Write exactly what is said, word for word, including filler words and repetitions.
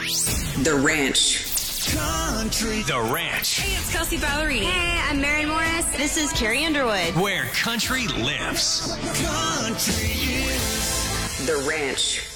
The Ranch. Country. The Ranch. Hey, it's Kelsey Ballerini. Hey, I'm Mary Morris. This is Carrie Underwood. Where country lives. Country is The Ranch.